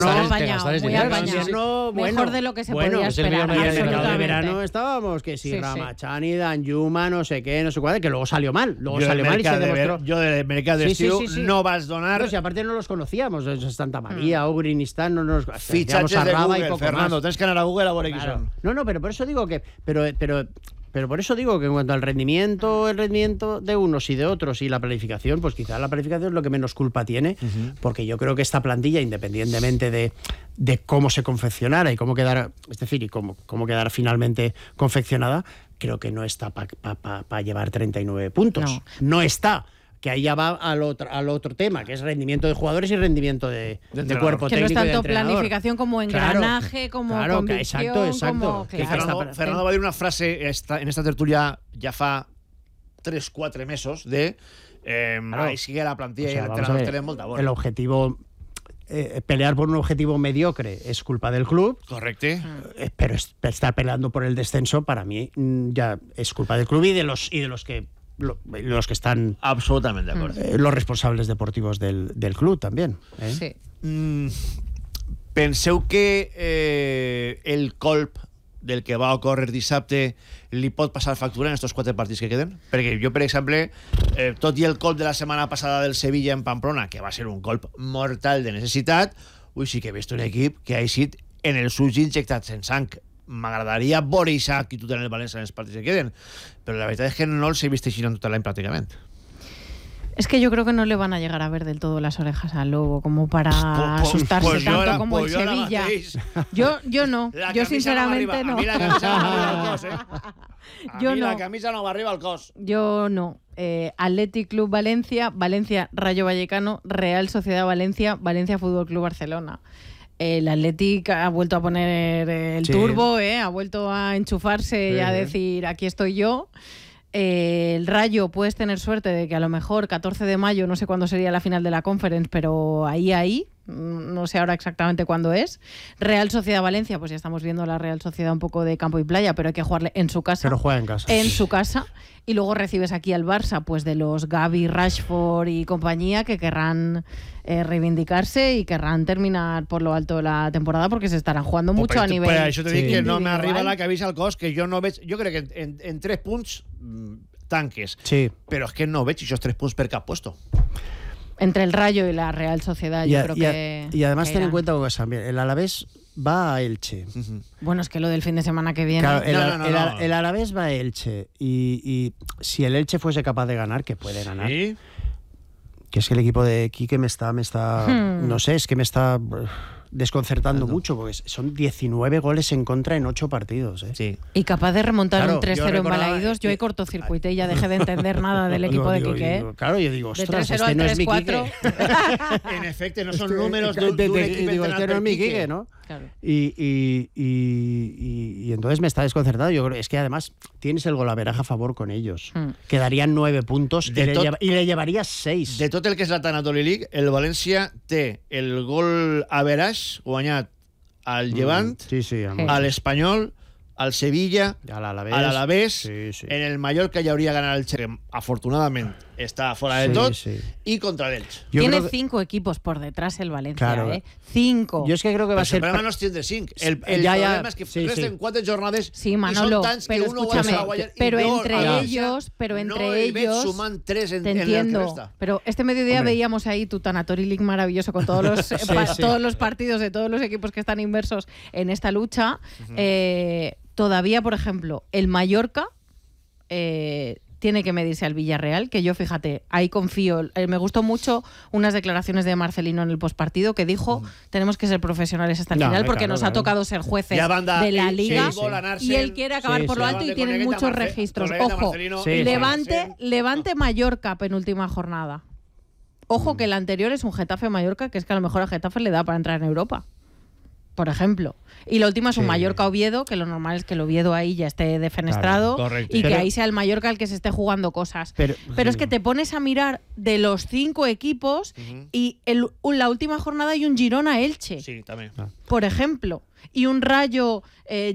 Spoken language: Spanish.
muy apañado. Mejor de lo que se podía esperar. En el mercado de verano estábamos que si Ramachani, Danjuma, no sé qué, no sé cuál, que luego salió mal. Y se demostró. Yo del mercado de estiu no vas donar. Si aparte no los conocíamos, Santa María, Ogrinistán, no nos fichaches de Google, Fernando, tienes que ir a Google a ver qué son. No, pero por eso digo que pero por eso digo que en cuanto al rendimiento de unos y de otros y la planificación, pues quizá la planificación es lo que menos culpa tiene, porque yo creo que esta plantilla, independientemente de cómo se confeccionara y cómo quedara, es decir, y cómo quedara finalmente confeccionada, creo que no está para llevar 39 puntos. No está. Que ahí ya va al otro tema, que es rendimiento de jugadores y rendimiento de cuerpo técnico. Que no es tanto planificación como engranaje, como convicción. Exacto. Fernando va a decir una frase en esta tertulia ya fa 3-4 mesos de ahí sigue la plantilla y el entrenador tiene molta bona. El objetivo pelear por un objetivo mediocre es culpa del club. Correcto. Pero estar peleando por el descenso para mí ya es culpa del club y de los que están absolutamente de acuerdo. Los responsables deportivos del club también. Sí. Penseu que el colp del que va ocórrer dissabte li pot passar factura en estos 4 partits que queden? Perquè jo, per exemple, tot i el colp de la setmana passada del Sevilla en Pamplona, que va ser un colp mortal de necessitat, sí que he vist un equip que ha eixit en els ulls injectats en sang. M'agradaria veure aquesta actitud en el València en els partits que queden, però la veritat és que no els he vist així en tot l'any pràcticament. Es que yo creo que no le van a llegar a ver del todo las orejas al lobo como para asustarse tanto como el Sevilla. Yo no. Yo sinceramente no. A mí la camisa no va arriba al cos, A mí la camisa no va arriba al cos. Yo no. Athletic Club Valencia, Valencia Rayo Vallecano, Real Sociedad Valencia, Valencia Fútbol Club Barcelona. El Athletic ha vuelto a poner el turbo, ha vuelto a enchufarse y a decir, aquí estoy yo. El Rayo, puedes tener suerte de que a lo mejor 14 de mayo, no sé cuándo sería la final de la Conference, pero ahí, no sé ahora exactamente cuándo es. Real Sociedad Valencia, pues ya estamos viendo la Real Sociedad un poco de campo y playa, pero hay que jugarle en su casa. Pero juega en casa. En su casa. Y luego recibes aquí al Barça, pues de los Gavi, Rashford y compañía, que querrán reivindicarse y querrán terminar por lo alto la temporada porque se estarán jugando mucho a nivel. Pues això t'he dit que no m'arriba la camisa al cos, que jo no veig. Jo crec que en 3 punts tanques. Sí. Però és que no veig aquests 3 punts per cap puesto. Entre el Rayo y la Real Sociedad, yo creo que. Y además ten en cuenta una cosa, el Alavés va a Elche. Bueno, es que lo del fin de semana que viene. Claro, el Alavés va a Elche. Y si el Elche fuese capaz de ganar, que puede ganar. ¿Sí? Que es que el equipo de Quique me está no sé, es que me está desconcertando mucho, porque son 19 goles en contra en 8 partidos. Sí. Y capaz de remontar un 3-0 en Balaídos. Yo he cortocircuité y ya dejé de entender nada del equipo de Quique. Claro, yo digo, ostras, de 3-0 este no es mi 3-4. Quique. En efecto, no son números de un equipo este no es mi Quique, ¿no? Claro. Y entonces me está desconcertado. Yo creo es que además tienes el golaveraje a favor con ellos. Quedarían 9 puntos y le llevarías 6. De tot el que és la Tanatoli League, el València té el gol average guanyat al Llevant, a l'Espanyol, al Sevilla, a l'Alavés, en el Mallorca ja hauria ganat el Che, afortunadament está fuera de tot, y contra el Elche. Tiene 5 equipos por detrás el Valencia, claro. 5. Yo es que creo que va a ser... Pero no tiene 5. El problema es que resten 4 jornades sí, Manolo, pero escúchame, pero entre ellos suman 3 en te entiendo, la cresta. Pero este mediodía veíamos ahí tu Tanatori League maravilloso con todos los todos los partidos de todos los equipos que están inmersos en esta lucha. Todavía, por ejemplo, el Mallorca tiene que medirse al Villarreal, que yo, fíjate, ahí confío. Me gustó mucho unas declaraciones de Marcelino en el postpartido que dijo, tenemos que ser profesionales hasta el final porque nos ha tocado ser jueces de la Liga y él quiere acabar por lo alto y tienen muchos registros. Ojo, Levante Mallorca, penúltima jornada. Ojo que el anterior es un Getafe Mallorca, que es que a lo mejor a Getafe le da para entrar en Europa, por ejemplo. Y la última es un Mallorca-Oviedo, que lo normal es que el Oviedo ahí ya esté defenestrado, y que ahí sea el Mallorca el que se esté jugando cosas. Pero es que te pones a mirar de los 5 equipos y la última jornada hay un Girona-Elche, sí, también. por ejemplo, y un Rayo